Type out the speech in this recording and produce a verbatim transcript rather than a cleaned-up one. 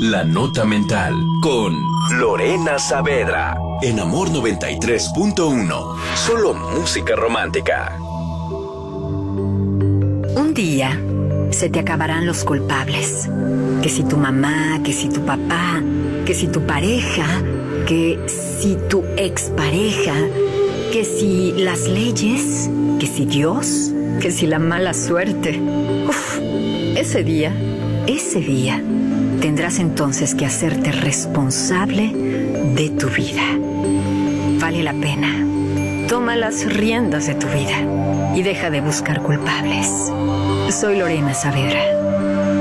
La Nota Mental con Lorena Saavedra en Amor noventa y tres punto uno. Solo música romántica. Un día se te acabarán los culpables. Que si tu mamá, que si tu papá, que si tu pareja, que si tu expareja, que si las leyes, que si Dios, que si la mala suerte. Uf, ese día, ese día, tendrás entonces que hacerte responsable de tu vida. Vale la pena. Toma las riendas de tu vida y deja de buscar culpables. Soy Lorena Saavedra.